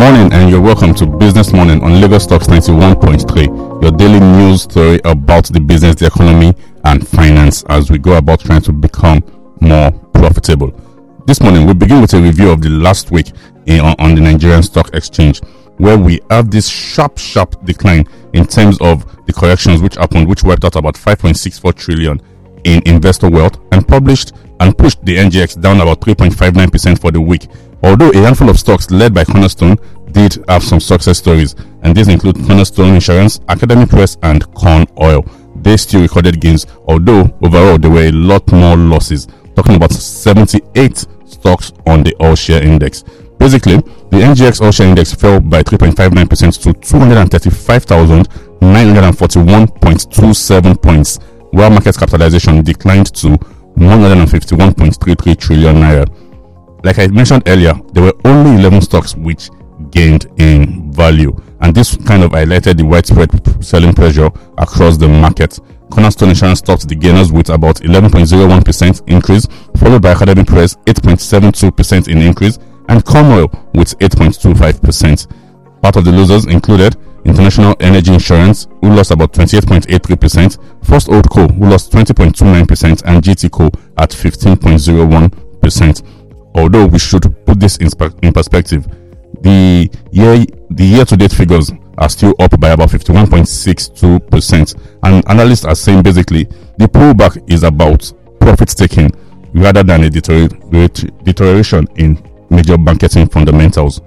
morning, and you're welcome to Business Morning on Lagos Stocks 91.3, your daily news story about the business, the economy, and finance as we go about trying to become more profitable. This morning, we begin with a review of the last week on the Nigerian Stock Exchange, where we have this sharp decline in terms of the corrections which happened, which wiped out about 5.64 trillion in investor wealth and pushed the NGX down about 3.59% for the week. Although a handful of stocks led by Cornerstone did have some success stories, and these include Cornerstone Insurance, Academy Press, and Corn Oil. They still recorded gains, although overall there were a lot more losses, talking about 78 stocks on the all-share index. Basically, the NGX all-share index fell by 3.59% to 235,941.27 points, while market capitalization declined to 151.33 trillion naira. Like I mentioned earlier, there were only 11 stocks which gained in value, and this kind of highlighted the widespread selling pressure across the market. Cornerstone Insurance topped the gainers with about 11.01% increase, followed by Academy Press 8.72% in increase, and Corn Oil with 8.25%. Part of the losers included International Energy Insurance, who lost about 28.83%, First Old Co, who lost 20.29%, and GT Co at 15.01%. Although we should put this in perspective, the year-to-date figures are still up by about 51.62%, and analysts are saying basically the pullback is about profit taking rather than a deterioration in major banking fundamentals.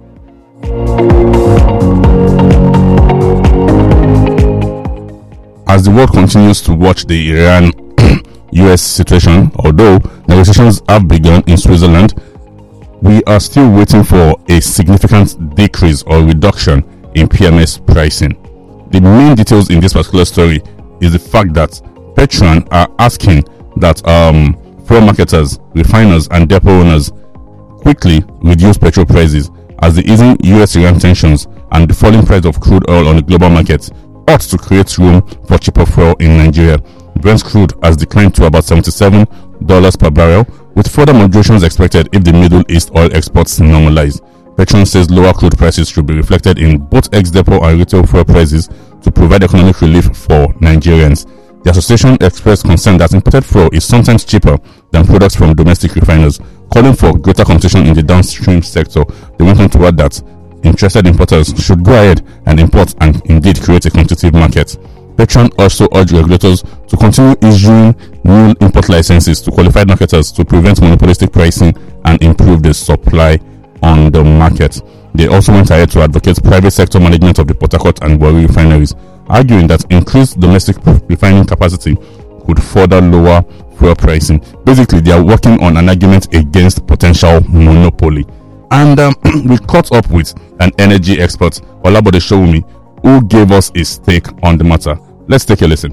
As the world continues to watch the Iran-US situation, although negotiations have begun in Switzerland, we are still waiting for a significant decrease or reduction in PMS pricing. The main details in this particular story is the fact that Petron are asking that fuel marketers, refiners, and depot owners quickly reduce petrol prices, as the easing US-Iran tensions and the falling price of crude oil on the global market ought to create room for cheaper fuel in Nigeria. Brent crude has declined to about $77 per barrel, with further moderations expected if the Middle East oil exports normalize. Petron says lower crude prices should be reflected in both ex-depot and retail fuel prices to provide economic relief for Nigerians. The association expressed concern that imported fuel is sometimes cheaper than products from domestic refiners, calling for greater competition in the downstream sector. They went on to add that interested importers should go ahead and import and indeed create a competitive market. Petron also urged regulators to continue issuing new import licenses to qualified marketers to prevent monopolistic pricing and improve the supply on the market. They also went ahead to advocate private sector management of the Port Harcourt and Warri refineries, arguing that increased domestic refining capacity could further lower fuel pricing. Basically, they are working on an argument against potential monopoly. And we caught up with an energy expert, Olabode Showumi, who gave us his take on the matter. Let's take a listen.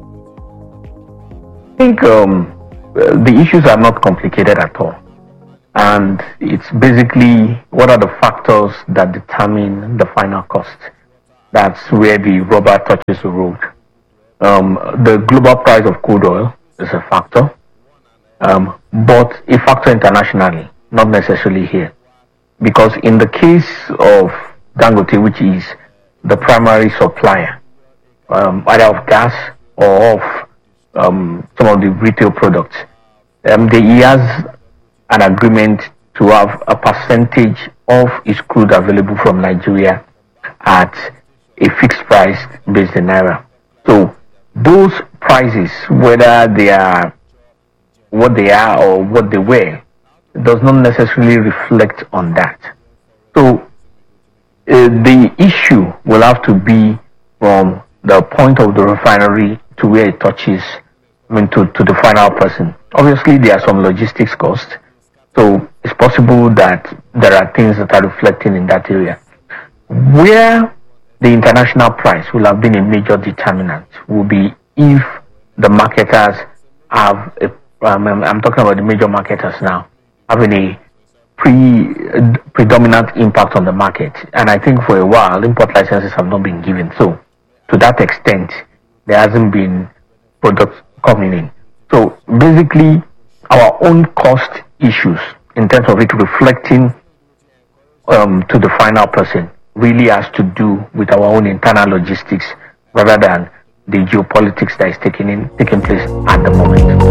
I think the issues are not complicated at all. And it's basically what are the factors that determine the final cost. That's where the rubber touches the road. The global price of crude oil is a factor, but a factor internationally, not necessarily here. Because in the case of Dangote, which is the primary supplier, either of gas or of some of the retail products, he has an agreement to have a percentage of his crude available from Nigeria at a fixed price based in Naira. So those prices, whether they are what they are or what they were, does not necessarily reflect on that. So the issue will have to be from the point of the refinery to where it touches, to the final person. Obviously, there are some logistics costs, so it's possible that there are things that are reflecting in that area. Where the international price will have been a major determinant will be if the marketers have, I'm talking about the major marketers now, having a predominant impact on the market. And I think for a while, import licenses have not been given. So to that extent, there hasn't been products coming in. So basically, our own cost issues in terms of it reflecting to the final person really has to do with our own internal logistics rather than the geopolitics that is taking place at the moment.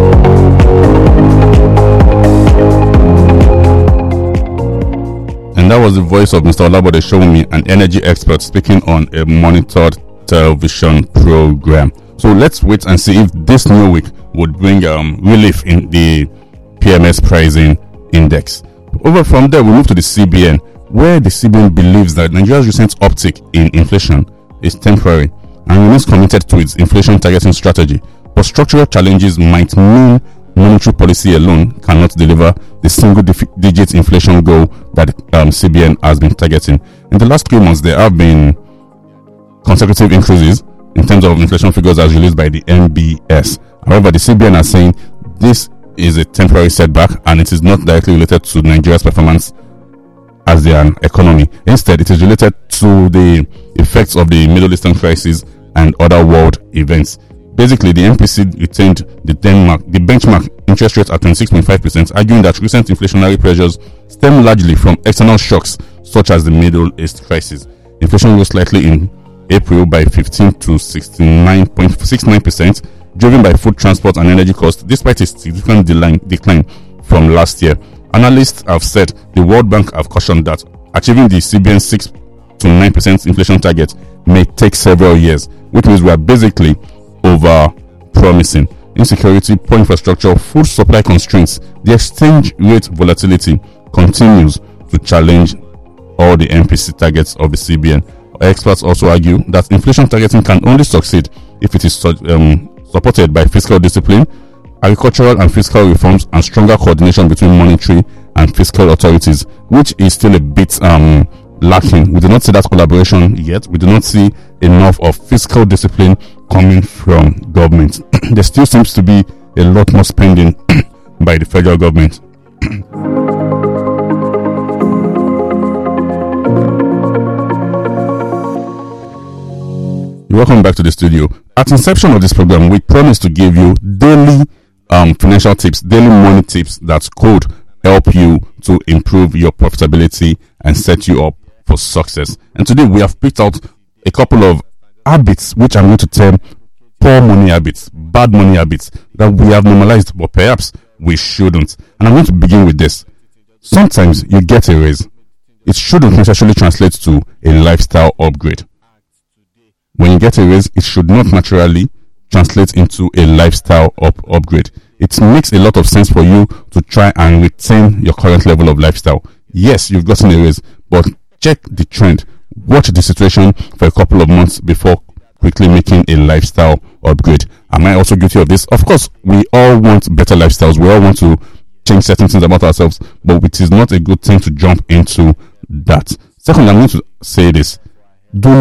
And that was the voice of Mr. Olabode Shomi, an energy expert speaking on a monitored television program. So let's wait and see if this new week would bring relief in the PMS pricing index. Over from there, we move to the CBN, where the CBN believes that Nigeria's recent uptick in inflation is temporary and remains committed to its inflation targeting strategy. But structural challenges might mean monetary policy alone cannot deliver the single-digit inflation goal that CBN has been targeting. In the last 3 months, there have been consecutive increases in terms of inflation figures as released by the NBS. However, the CBN are saying this is a temporary setback and it is not directly related to Nigeria's performance as an economy. Instead, it is related to the effects of the Middle Eastern crisis and other world events. Basically, the MPC retained the benchmark interest rate at 26.5%, arguing that recent inflationary pressures stem largely from external shocks such as the Middle East crisis. Inflation rose slightly in April by 15 to 69.69%, driven by food, transport, and energy costs, despite a significant decline from last year. Analysts have said the World Bank have cautioned that achieving the CBN 6 to 9% inflation target may take several years, which means we are basically over promising. Insecurity, poor infrastructure, food supply constraints, the exchange rate volatility continues to challenge all the MPC targets of the CBN. Experts also argue that inflation targeting can only succeed if it is supported by fiscal discipline, agricultural and fiscal reforms, and stronger coordination between monetary and fiscal authorities, which is still a bit lacking. We do not see that collaboration yet. We do not see enough of fiscal discipline coming from government. There still seems to be a lot more spending by the federal government. Welcome back to the studio. At inception of this program, we promised to give you daily financial tips, daily money tips that could help you to improve your profitability and set you up for success. And today we have picked out a couple of habits which I'm going to term poor money habits, bad money habits that we have normalized, but perhaps we shouldn't. And I'm going to begin with this. Sometimes you get a raise. It shouldn't necessarily translate to a lifestyle upgrade. When you get a raise, it should not naturally translate into a lifestyle upgrade. It makes a lot of sense for you to try and retain your current level of lifestyle. Yes, you've gotten a raise, but check the trend. Watch the situation for a couple of months before quickly making a lifestyle upgrade. Am I also guilty of this? Of course, we all want better lifestyles. We all want to change certain things about ourselves, but it is not a good thing to jump into that. Secondly, I'm going to say this. Do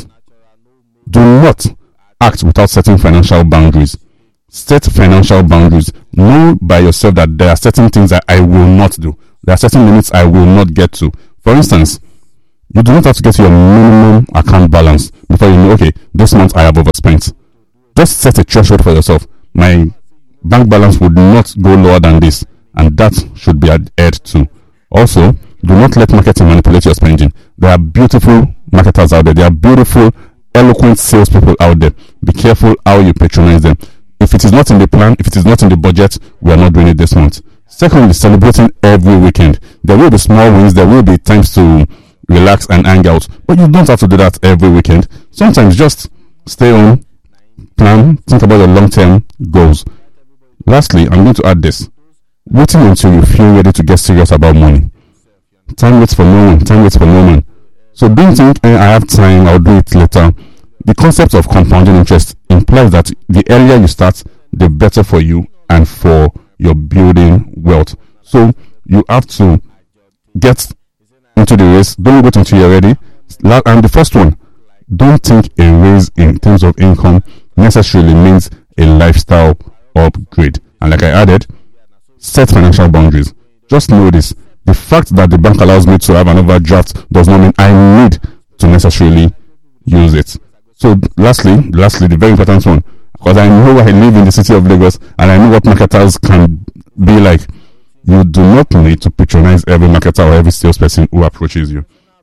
not act without setting financial boundaries. Set financial boundaries. Know by yourself that there are certain things that I will not do. There are certain limits I will not get to. For instance, you do not have to get to your minimum account balance before you know, okay, this month I have overspent. Just set a threshold for yourself. My bank balance would not go lower than this, and that should be adhered to. Also, do not let marketing manipulate your spending. There are beautiful marketers out there. There are beautiful, eloquent salespeople out there. Be careful how you patronize them. If it is not in the plan, if it is not in the budget, we are not doing it this month. Secondly, celebrating every weekend. There will be small wins. There will be times to relax and hang out, but you don't have to do that every weekend. Sometimes just stay home, plan, think about your long-term goals. Lastly, I'm going to add this. Waiting until you feel ready to get serious about money. Time waits for no one. Time waits for no man. So don't think, I have time, I'll do it later. The concept of compounding interest implies that the earlier you start, the better for you and for your building wealth. So you have to get into the race. Don't wait until you're ready. And the first one, don't think a raise in terms of income necessarily means a lifestyle upgrade. And like I added, set financial boundaries. Just know this. The fact that the bank allows me to have an overdraft does not mean I need to necessarily use it. So lastly, the very important one, because I know I live in the city of Lagos and I know what marketers can be like. You do not need to patronize every marketer or every salesperson who approaches you.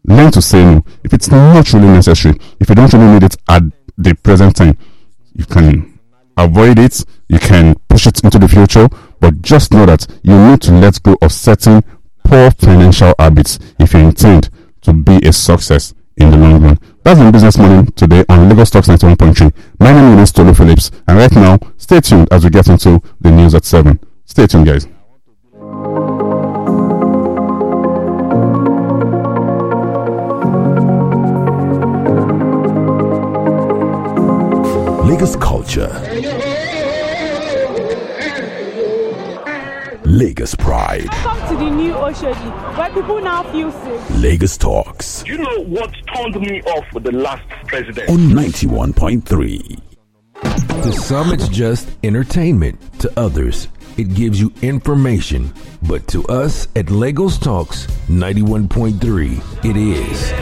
Learn to say no. If it's not really necessary, if you don't really need it at the present time, you can avoid it, you can push it into the future, but just know that you need to let go of certain poor financial habits if you intend to be a success in the long run. That's been Business Morning today on Lagos Talks 91.3. My name is Tolu Phillips, and right now, stay tuned as we get into the news at 7. Stay tuned, guys. Lagos culture, Lagos pride. Come to the new Oshodi, where people now feel safe. Lagos Talks. You know what turned me off with the last president? On 91.3. To some, it's just entertainment. To others, it gives you information. But to us at Lagos Talks 91.3, it is